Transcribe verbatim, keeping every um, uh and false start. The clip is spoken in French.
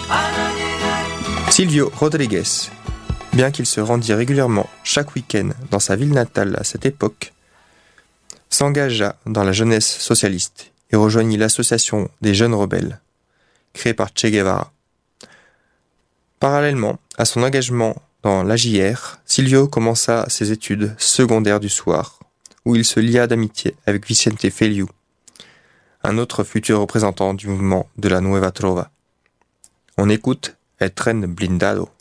Silvio Rodríguez, bien qu'il se rendît régulièrement chaque week-end dans sa ville natale à cette époque, s'engagea dans la jeunesse socialiste et rejoignit l'association des jeunes rebelles, créée par Che Guevara. Parallèlement à son engagement dans l'A J R, Silvio commença ses études secondaires du soir, où il se lia d'amitié avec Vicente Feliu, un autre futur représentant du mouvement de la Nueva Trova. On écoute El Tren Blindado.